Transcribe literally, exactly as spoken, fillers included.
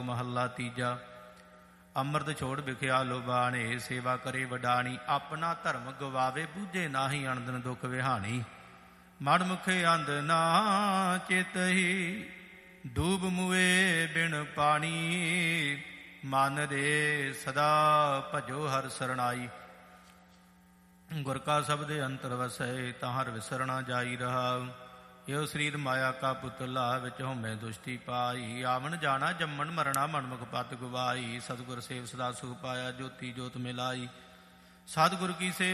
ਮਹੱਲਾ ਤੀਜਾ। ਅੰਮ੍ਰਿਤ ਛੋੜ ਵਿਖਿਆ ਲੋਬਾਣੇ, ਸੇਵਾ ਕਰੇ ਵਡਾਣੀ। ਆਪਣਾ ਧਰਮ ਗਵਾਵੇ, ਬੂਝੇ ਨਾਹੀ ਅਣਦਨ ਦੁੱਖ ਵਿਹਾਣੀ। ਮੜ ਮੁਖੇ ਅੰਧ ਨਾ ਚੇਤਹੀ, ਡੂਬ ਮੁਏ ਬਿਨ ਪਾਣੀ। ਮਨ ਰੇ ਸਦਾ ਭਜੋ ਹਰਿ ਸਰਣਾਈ। ਗੁਰ ਕਾ ਸ਼ਬਦ ਅੰਤਰ ਵਸੈ, ਤਾਹਰ ਵਿਸਰਣਾ ਜਾਈ ਰਹਾ। ਇਹੋ ਸਰੀਰ ਮਾਇਆ ਕਾ ਪੁਤਲਾ, ਵਿੱਚ ਹਉਮੈ ਦੁਸ਼ਟੀ ਪਾਈ। ਆਵਣ ਜਾਣਾ ਜੰਮਣ ਮਰਣਾ, ਮਨਮੁਖ ਪਤ ਗਵਾਈ। ਸਤਿਗੁਰ ਸੇਵ ਸਦਾ ਸੁਖ ਪਾਇਆ, ਜੋਤੀ ਜੋਤ ਮਿਲਾਈ। ਸਤਿਗੁਰ ਕੀ ਸੇਵ